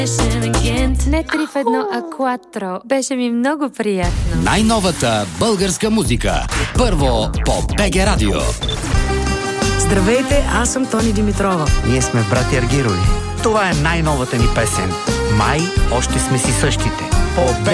Не 3 в 1, а 4. Беше ми много приятно. Най-новата българска музика. Първо по БГ Радио. Здравейте, аз съм Тони Димитрова. Ние сме братя Аргирови. Това е най-новата ни песен. Май още сме си същите. По